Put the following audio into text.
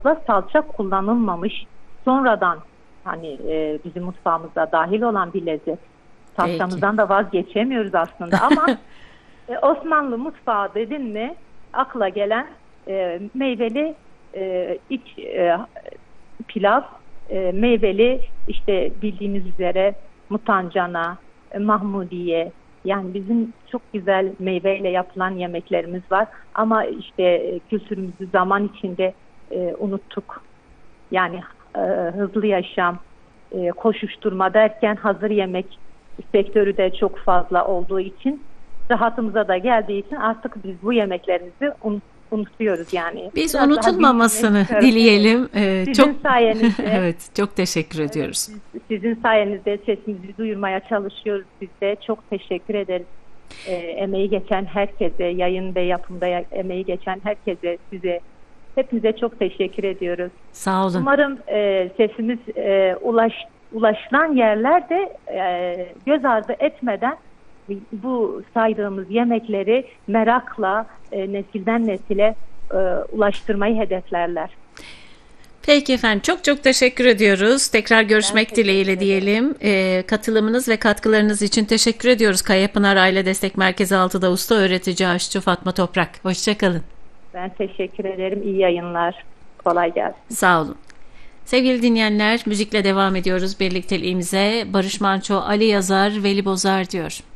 salça kullanılmamış, sonradan hani bizim mutfağımıza dahil olan bir lezzet. Salçamızdan da vazgeçemiyoruz aslında ama Osmanlı mutfağı dedin mi akla gelen meyveli iç pilav, meyveli işte bildiğiniz üzere mutancana, mahmudiye, yani bizim çok güzel meyveyle yapılan yemeklerimiz var ama işte kültürümüzü zaman içinde unuttuk. Yani hızlı yaşam, koşuşturma derken hazır yemek sektörü de çok fazla olduğu için, rahatımıza da geldiği için artık biz bu yemeklerimizi unutuyoruz yani. Biz Biraz unutulmamasını dileyelim. Sizin sayenizde. Evet, çok teşekkür ediyoruz. Sizin sayenizde sesimizi duyurmaya çalışıyoruz biz de. Çok teşekkür ederiz. Emeği geçen herkese, yayın ve yapımda emeği geçen herkese, size, hepinize çok teşekkür ediyoruz. Sağ olun. Umarım sesimiz ulaşılan yerlerde göz ardı etmeden bu saydığımız yemekleri merakla nesilden nesile ulaştırmayı hedeflerler. Peki efendim, çok çok teşekkür ediyoruz. Tekrar görüşmek dileğiyle diyelim. Katılımınız ve katkılarınız için teşekkür ediyoruz. Kayapınar Aile Destek Merkezi 6'da usta öğretici aşçı Fatma Toprak. Hoşçakalın. Ben teşekkür ederim. İyi yayınlar. Kolay gelsin. Sağ olun. Sevgili dinleyenler, müzikle devam ediyoruz birlikteliğimize. Barış Manço, Ali Yazar, Veli Bozar diyor.